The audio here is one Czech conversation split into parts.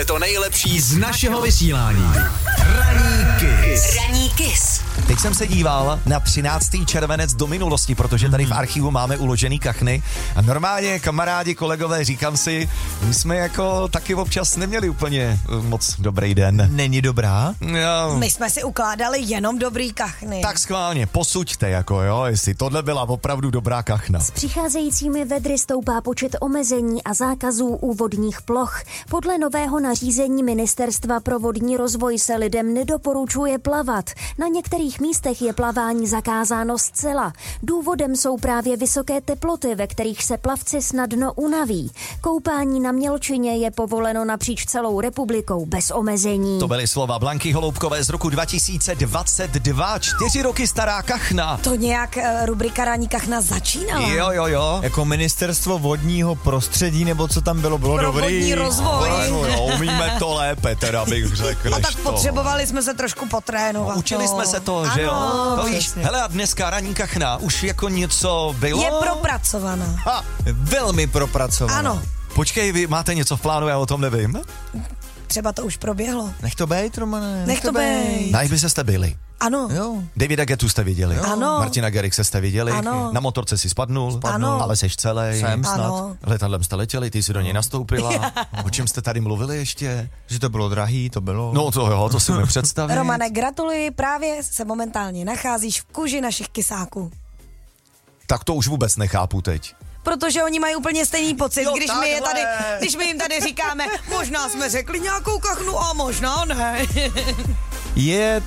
Uslyšte to nejlepší z našeho vysílání. Ranní Kiss. Teď jsem se díval na 13. červenec do minulosti, protože tady v archivu máme uložený kachny a normálně, kamarádi, kolegové, říkám si, my jsme jako taky občas neměli úplně moc dobrý den. Není dobrá? Jo. My jsme si ukládali jenom dobrý kachny. Tak schválně, posuďte jako jo, jestli tohle byla opravdu dobrá kachna. S přicházejícími vedry stoupá počet omezení a zákazů u vodních ploch. Podle nového nařízení Ministerstva pro vodní rozvoj se lidem nedoporučuje plavat. Na některých místech je plavání zakázáno zcela. Důvodem jsou právě vysoké teploty, ve kterých se plavci snadno unaví. Koupání na mělčině je povoleno napříč celou republikou bez omezení. To byly slova Blanky Holoubkové z roku 2022, 4 roky stará kachna. To nějak rubrika Ranní kachna začínala. Jo. Jako ministerstvo vodního prostředí, nebo co tam bylo Pro dobrý. vodní rozvoj. Jo, umíme to lépe, teda bych řekl. A tak potřebovali jsme se trošku potrénovat. Učili jsme se to, že jo? To víš, hele, a dneska ranní kachna už jako něco bylo? Je propracovaná. Velmi propracovaná. Ano. Počkej, vy máte něco v plánu, já o tom nevím. Třeba to už proběhlo. Nech to bejt, Romane. Nech to bejt. Na Ibize jste byli. Ano. Jo. Davida Guettu jste viděli. Ano. Martina Garrixe jste viděli. Ano. Na motorce si spadnul. Ano. Ale seš celej. Jsem snad. Ano. Letadlem jste letěli, ty si do něj nastoupila. O čem jste tady mluvili ještě? Že to bylo drahý, to bylo. No to jo, to si mi představit. Romane, gratuluji, právě se momentálně nacházíš v kůži našich kysáků. Tak to už vůbec nechápu teď. Protože oni mají úplně stejný pocit, Jo, když my jim tady říkáme, možná jsme řekli nějakou kachnu a možná ne. Je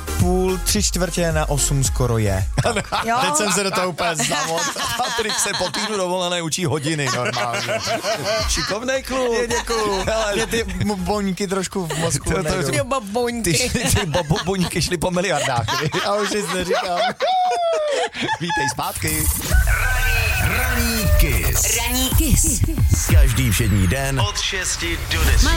7:45 skoro je. Jo? Teď jsem se do toho úplně zamot. Patrik se po týdnu dovolené učí hodiny normálně. Šikovnej kluk. Děkuju. Mě ty boňky trošku v mozku nejdou. Ty baboňky. Ty bobuňky šly po miliardách. A už nic neříkám. Vítej zpátky. Ranní Kiss. Každý všední den od 6 do 10.